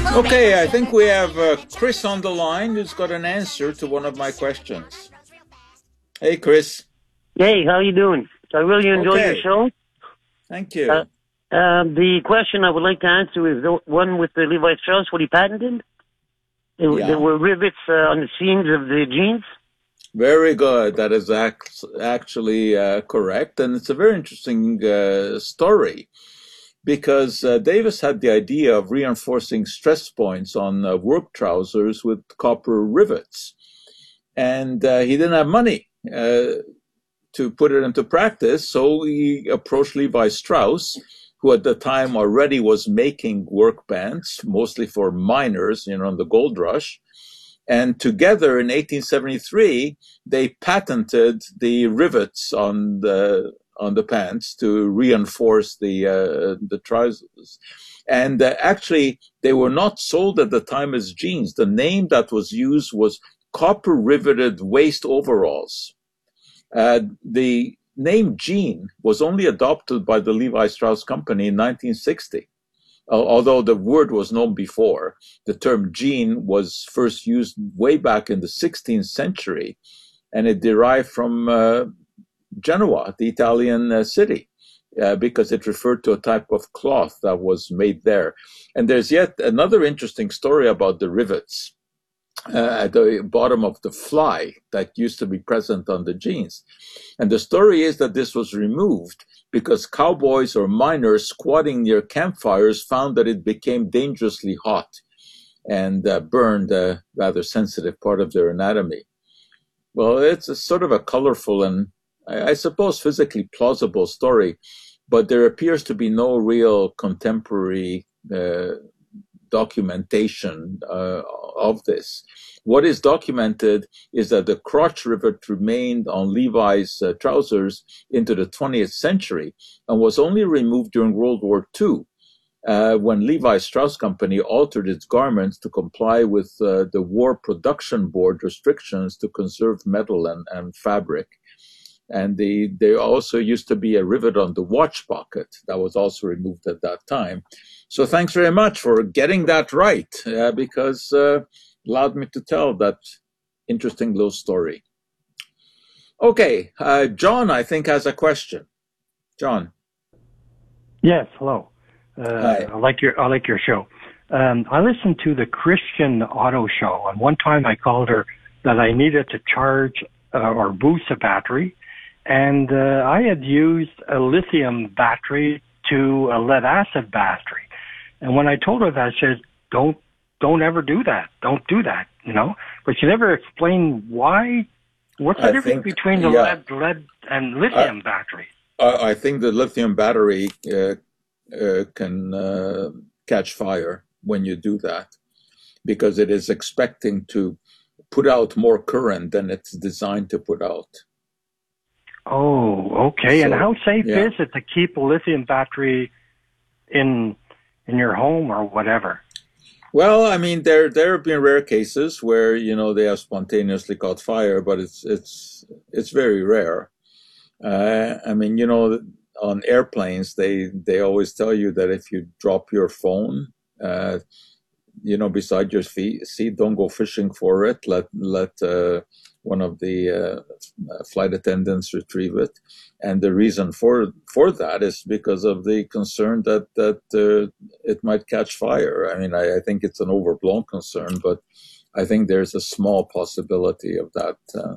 Okay, I think we have Chris on the line who's got an answer to one of my questions. Hey, Chris. Hey, how you doing? I really enjoy your Okay, show. thank Uh, you. the question I would like to answer is the one with the Levi Strauss, what he patented. There Yeah, were rivets on the seams of the jeans. very good. That is actually correct. And it's a very interesting story because Davis had the idea of reinforcing stress points on work trousers with copper rivets. And he didn't have money to put it into practice. So he approached Levi Strauss, who at the time already was making work pants, mostly for miners, in the gold rush. And together in 1873, they patented the rivets on the pants to reinforce the trousers. And actually, they were not sold at the time as jeans. The name that was used was copper riveted waist overalls. The name jean was only adopted by the Levi Strauss Company in 1960. Although the word was known before, the term jean was first used way back in the 16th century, and it derived from Genoa, the Italian city, because it referred to a type of cloth that was made there. And there's yet another interesting story about the rivets at the bottom of the fly that used to be present on the jeans. And the story is that this was removed because cowboys or miners squatting near campfires found that it became dangerously hot and burned a rather sensitive part of their anatomy. Well, it's a sort of a colorful and I suppose physically plausible story, but there appears to be no real contemporary documentation of this. What is documented is that the crotch rivet remained on Levi's trousers into the 20th century and was only removed during World War II when Levi Strauss Company altered its garments to comply with the War Production Board restrictions to conserve metal and fabric. And there also used to be a rivet on the watch pocket that was also removed at that time. So thanks very much for getting that right, because allowed me to tell that interesting little story. Okay, John, I think, has a question. John. Yes, hello. Hi. I like your show. I listened to the Christian Auto Show, and one time I called her that I needed to charge or boost a battery, and I had used a lithium battery to a lead acid battery. And when I told her that, she said, "Don't ever do that. Don't do that." But she never explained why. What's the difference between the lead and lithium battery? I think the lithium battery can catch fire when you do that because it is expecting to put out more current than it's designed to put out. Oh, okay. And how safe is it to keep a lithium battery in your home or whatever? Well, I mean, there have been rare cases where they have spontaneously caught fire, but it's very rare. I mean, on airplanes, they always tell you that if you drop your phone, beside your seat, don't go fishing for it. Let one of the flight attendants retrieve it. And the reason for that is because of the concern that it might catch fire. I mean, I think it's an overblown concern, but I think there's a small possibility of that